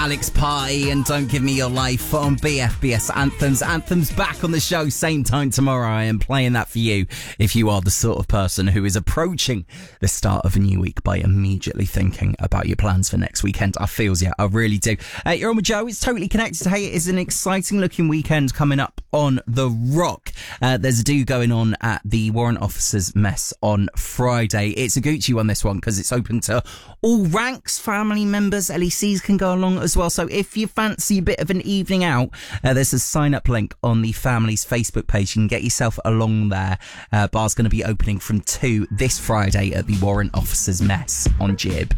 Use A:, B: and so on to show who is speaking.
A: Alex Party and Don't Give Me Your Life on BFBS Anthems. Anthems back on the show, same time tomorrow. I am playing that for you if you are the sort of person who is approaching the start of a new week by immediately thinking about your plans for next weekend. I feels, yeah, I really do. You're on with Joe. It's Totally Connected. Hey, it is an exciting looking weekend coming up on The Rock. There's a do going on at the Warrant Officers Mess on Friday. It's a Gucci one, this one, because it's open to all ranks. Family members, LECs can go along as well. So if you fancy a bit of an evening out, there's a sign up link on the family's Facebook page. You can get yourself along there. Bar's going to be opening from 2 this Friday at the Warrant Officers Mess on Jib.